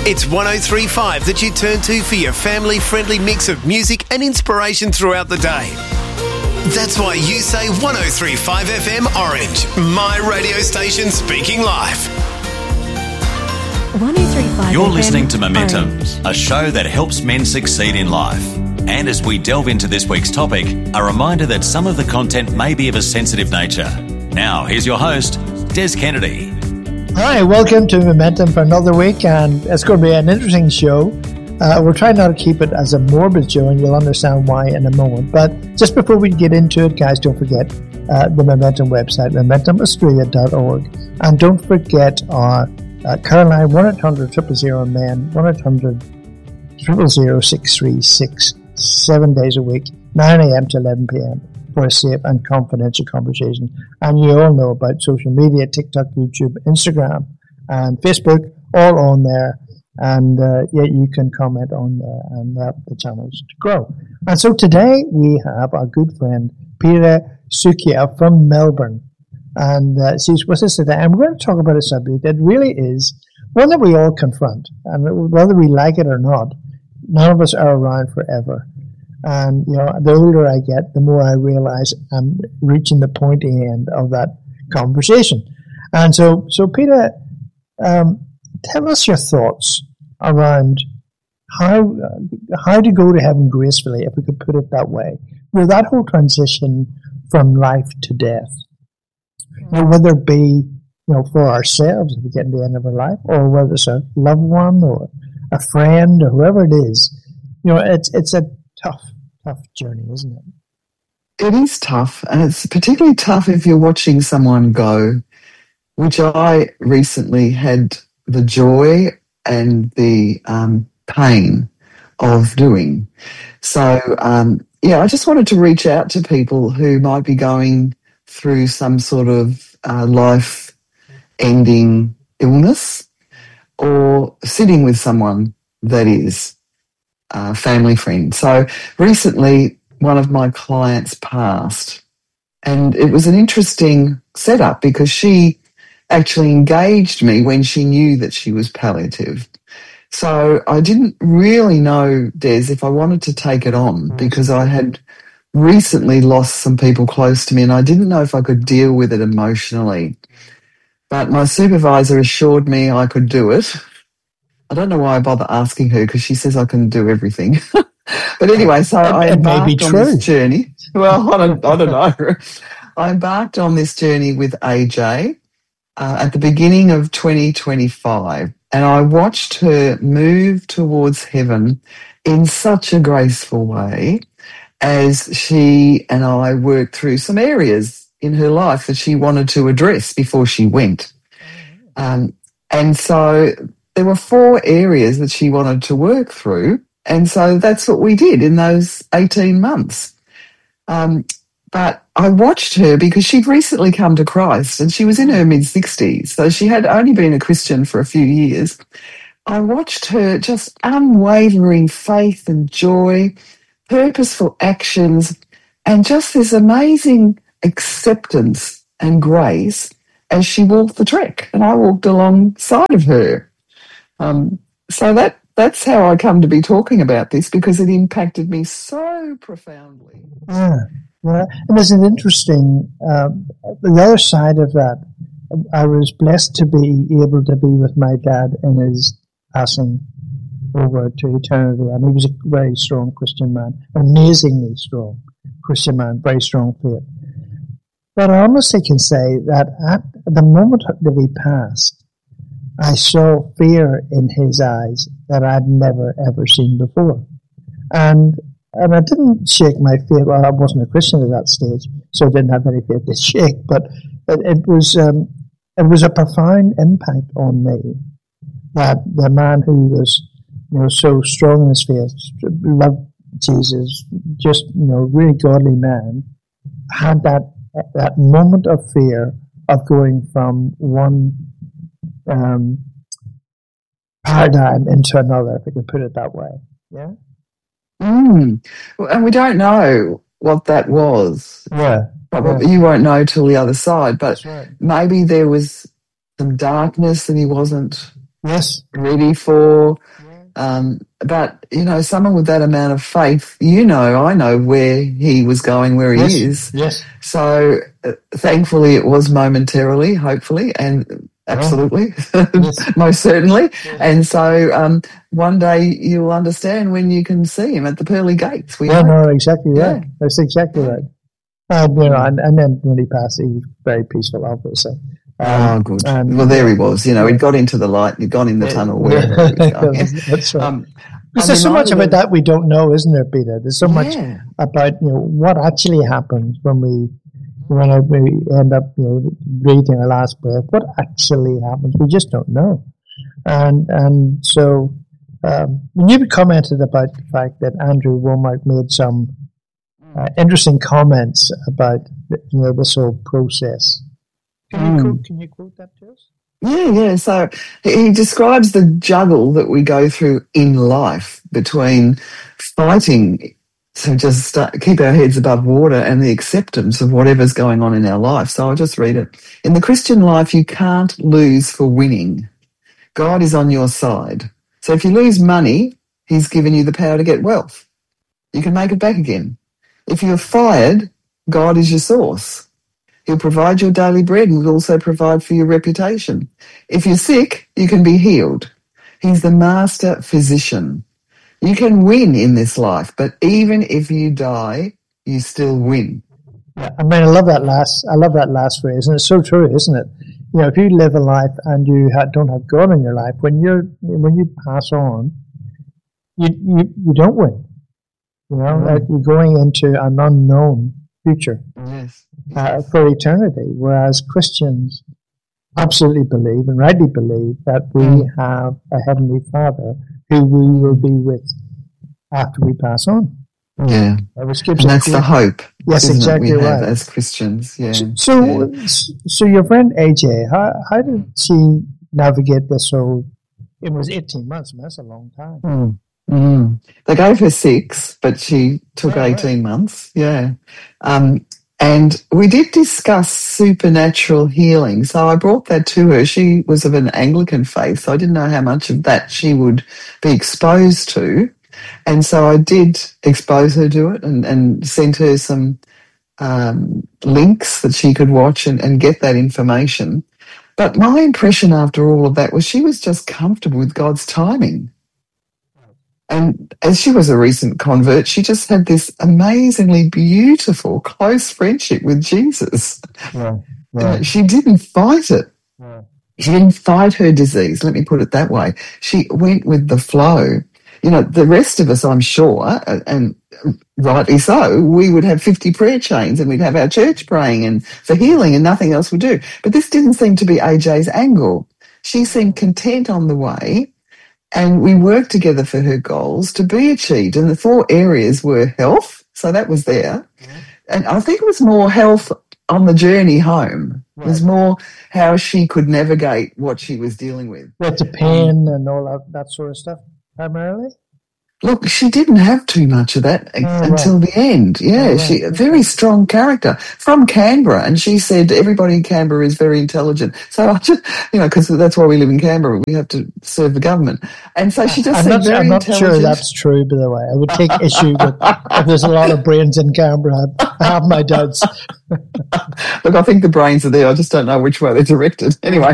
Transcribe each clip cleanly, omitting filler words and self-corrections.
It's 103.5 that you turn to for your family-friendly mix of music and inspiration throughout the day. That's why you say 103.5 FM Orange, my radio station speaking life. 103.5 You're FM listening to Momentum, Orange. a show that helps men succeed in life. And as we delve into this week's topic, a reminder that some of the content may be of a sensitive nature. Now, here's your host, Des Kennedy. Hi, welcome to Momentum for another week, and it's going to be an interesting show. We'll try not to keep it as a morbid show, and you'll understand why in a moment. But just before we get into it, guys, don't forget the Momentum website, momentumaustralia.org. And don't forget our Caroline 1-800-000-MEN, 1-800-000-636, 7 days a week, 9 a.m. to 11 p.m. for a safe and confidential conversation. And you all know about social media, TikTok, YouTube, Instagram, and Facebook, all on there. And you can comment on there and help the channels to grow. And so today we have our good friend Peter Sukia from Melbourne. And she's with us today. And we're going to talk about a subject that really is one that we all confront. And whether we like it or not, none of us are around forever. And, you know, the older I get, the more I realize I'm reaching the pointy end of that conversation. And so Peter, tell us your thoughts around how to go to heaven gracefully, if we could put it that way, with that whole transition from life to death. You know, whether it be, you know, for ourselves if we get to the end of our life, or whether it's a loved one or a friend or whoever it is, you know, it's a tough journey, isn't it? It is tough, and it's particularly tough if you're watching someone go, which I recently had the joy and the pain of doing. So, I just wanted to reach out to people who might be going through some sort of life-ending illness, or sitting with someone that is a family friend. So recently, one of my clients passed, and it was an interesting setup because she actually engaged me when she knew that she was palliative. So I didn't really know, Des, if I wanted to take it on, because I had recently lost some people close to me and I didn't know if I could deal with it emotionally. But my supervisor assured me I could do it. I don't know why I bother asking her, because she says I can do everything. But anyway, so I embarked on this journey. Well, I don't know. I embarked on this journey with AJ at the beginning of 2025, and I watched her move towards heaven in such a graceful way as she and I worked through some areas in her life that she wanted to address before she went. And so there were 4 areas that she wanted to work through, and so that's what we did in those 18 months. But I watched her because she'd recently come to Christ, and she was in her mid-60s, so she had only been a Christian for a few years. I watched her just unwavering faith and joy, purposeful actions, and just this amazing acceptance and grace as she walked the trek, and I walked alongside of her. So that's how I come to be talking about this, because it impacted me so profoundly. Yeah. And there's an interesting, the other side of that, I was blessed to be able to be with my dad in his passing over to eternity, and he was a very strong Christian man, amazingly strong Christian man, very strong faith. But I honestly can say that at the moment that he passed, I saw fear in his eyes that I'd never, ever seen before. And I didn't shake my faith. Well, I wasn't a Christian at that stage, so I didn't have any faith to shake. But it was a profound impact on me that the man who was, you know, so strong in his faith, loved Jesus, just, you know, really godly man, had that moment of fear of going from one paradigm into another, if I can put it that way. Yeah. And we don't know what that was. Yeah. You won't know till the other side. But right. Maybe there was some darkness that he wasn't Yes. ready for. But, someone with that amount of faith, I know where he was going, where he is. Yes. So thankfully it was momentarily, hopefully, and absolutely, most certainly. Yes. And so one day you'll understand when you can see him at the pearly gates. No, exactly right. That's exactly right. And then when he passed, he was very peaceful, obviously. Good. Well, there he was. He'd got into the light, he'd gone in the tunnel wherever he was going. That's right. There's so much about that we don't know, isn't there, Peter? There's so much about what actually happens when we end up breathing our last breath. What actually happens? We just don't know. And so when you commented about the fact that Andrew Wommack made some interesting comments about this whole process. Can you quote that to us? Yeah. So he describes the juggle that we go through in life between fighting to just keep our heads above water and the acceptance of whatever's going on in our life. So I'll just read it. In the Christian life, you can't lose for winning. God is on your side. So if you lose money, he's given you the power to get wealth. You can make it back again. If you're fired, God is your source. He'll provide your daily bread and will also provide for your reputation. If you're sick, you can be healed. He's the master physician. You can win in this life, but even if you die, you still win. Yeah, I love that last phrase, and it's so true, isn't it? If you live a life and you don't have God in your life, when you pass on, you don't win. You're going into an unknown future. Yes. For eternity, whereas Christians absolutely believe and rightly believe that we have a Heavenly Father who we will be with after we pass on. Yeah, and that's the hope. Yes, exactly we have right. As Christians, yeah. So your friend AJ, how did she navigate this whole? It was 18 months. That's a long time. They gave her 6, but she took 18 months. Yeah. And we did discuss supernatural healing. So I brought that to her. She was of an Anglican faith, so I didn't know how much of that she would be exposed to. And so I did expose her to it and sent her some links that she could watch and get that information. But my impression after all of that was she was just comfortable with God's timing. And as she was a recent convert, she just had this amazingly beautiful, close friendship with Jesus. Yeah. She didn't fight it. Yeah. She didn't fight her disease, let me put it that way. She went with the flow. The rest of us, I'm sure, and rightly so, we would have 50 prayer chains and we'd have our church praying and for healing and nothing else would do. But this didn't seem to be AJ's angle. She seemed content on the way. And we worked together for her goals to be achieved. And the 4 areas were health, so that was there. Mm-hmm. And I think it was more health on the journey home. Right. It was more how she could navigate what she was dealing with. With the pain and all that sort of stuff, primarily? Look, she didn't have too much of that until the end. Yeah, she a very strong character from Canberra, and she said everybody in Canberra is very intelligent. So I just, because that's why we live in Canberra, we have to serve the government. And so she just said very intelligent. I'm not sure that's true, by the way. I would take issue with if there's a lot of brains in Canberra. I have my doubts. Look, I think the brains are there. I just don't know which way they're directed. Anyway,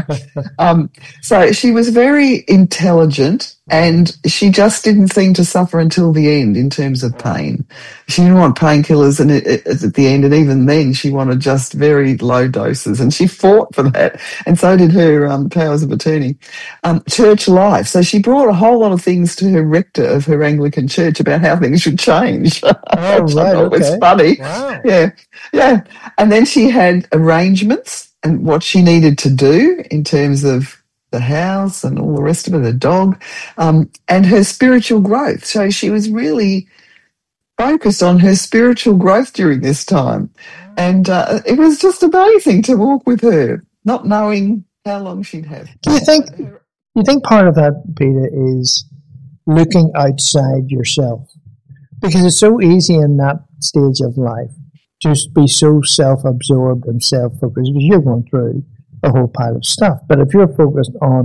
so she was very intelligent. And she just didn't seem to suffer until the end in terms of pain. She didn't want painkillers at the end, and even then she wanted just very low doses, and she fought for that, and so did her powers of attorney. Church life. So she brought a whole lot of things to her rector of her Anglican church about how things should change. Oh, right, okay. It's funny. Wow. Yeah. And then she had arrangements and what she needed to do in terms of the house and all the rest of it, the dog, and her spiritual growth. So she was really focused on her spiritual growth during this time. And it was just amazing to walk with her, not knowing how long she'd have. Do you think part of that, Peter, is looking outside yourself? Because it's so easy in that stage of life to be so self-absorbed and self-focused, because you're going through a whole pile of stuff. But if you're focused on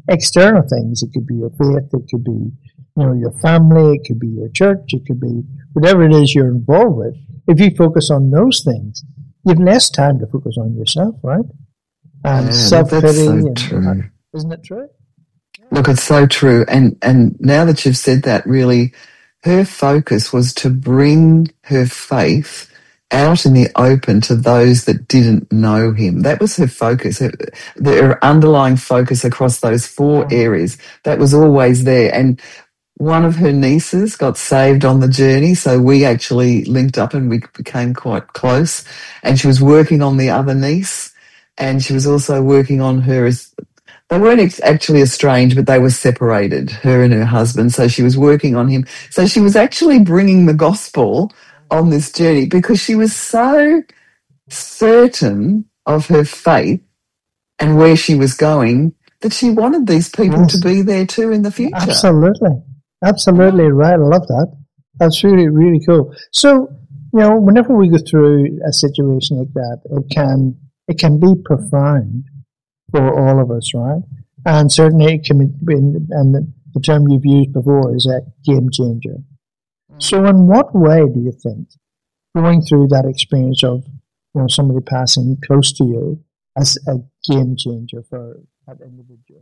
external things. It could be your faith, it could be, your family, it could be your church, it could be whatever it is you're involved with. If you focus on those things, you have less time to focus on yourself, right? And self-pity. That's so true. Isn't it true? Look, it's so true. And now that you've said that, really, her focus was to bring her faith out in the open to those that didn't know him. That was her focus, her underlying focus across those 4 areas. That was always there. And one of her nieces got saved on the journey, so we actually linked up and we became quite close. And she was working on the other niece, and she was also working on her. They weren't actually estranged, but they were separated, her and her husband. So she was working on him. So she was actually bringing the gospel on this journey because she was so certain of her faith and where she was going that she wanted these people to be there too in the future. Absolutely right. I love that. That's really, really cool. So, whenever we go through a situation like that, it can be profound for all of us, right? And certainly it can be, and the term you've used before is a game changer. So in what way do you think going through that experience of somebody passing close to you as a game changer for that individual?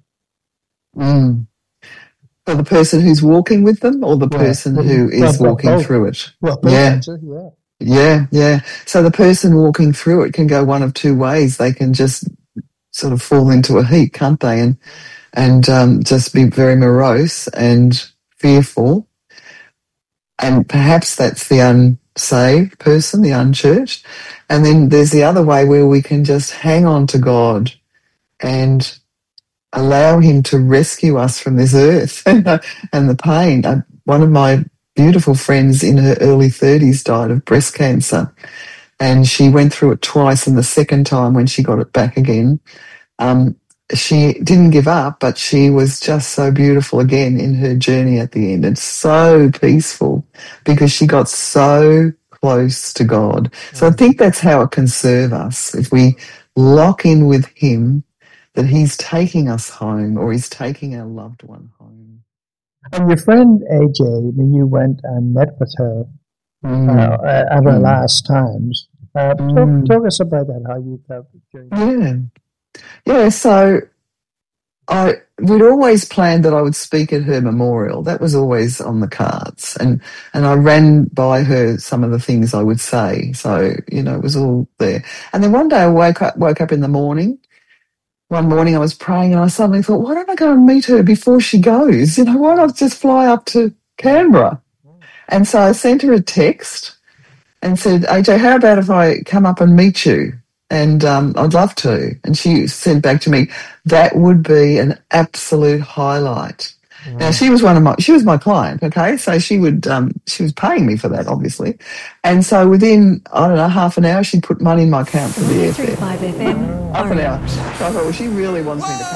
For the person who's walking with them or the person who is walking through it? Well, yeah. So the person walking through it can go one of 2 ways. They can just sort of fall into a heap, can't they? And just be very morose and fearful. And perhaps that's the unsaved person, the unchurched. And then there's the other way where we can just hang on to God and allow him to rescue us from this earth and the pain. One of my beautiful friends in her early 30s died of breast cancer, and she went through it twice, and the second time when she got it back again, she didn't give up, but she was just so beautiful again in her journey at the end, and so peaceful because she got so close to God. So I think that's how it can serve us. If we lock in with him, that he's taking us home or he's taking our loved one home. And your friend AJ, when you went and met with her at her last times, talk us about that, how you felt during that. Yeah, so we'd always planned that I would speak at her memorial. That was always on the cards. And I ran by her some of the things I would say. So, it was all there. And then one day I woke up in the morning. One morning I was praying and I suddenly thought, why don't I go and meet her before she goes? Why not just fly up to Canberra? And so I sent her a text and said, AJ, how about if I come up and meet you? And I'd love to. And she sent back to me, that would be an absolute highlight. Now she was my client, okay? So she was paying me for that, obviously. And so within, half an hour, she'd put money in my account for the airfare. 103.5 FM. Half an hour. So I thought, well, she really wants me to pay.